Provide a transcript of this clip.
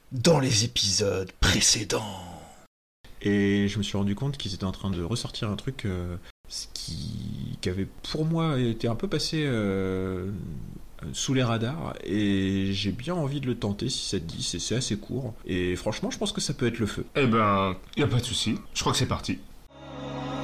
dans les épisodes précédents. Et je me suis rendu compte qu'ils étaient en train de ressortir un truc qui avait pour moi été un peu passé sous les radars, et j'ai bien envie de le tenter si ça te dit. C'est assez court et franchement je pense que ça peut être le feu. Eh ben, y a pas de souci. Je crois que c'est parti.